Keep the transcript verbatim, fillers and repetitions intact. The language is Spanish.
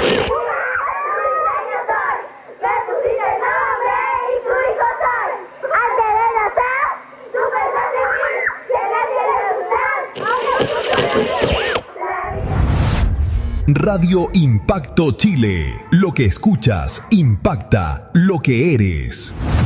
Radio Impacto Chile. Lo que escuchas impacta lo que eres.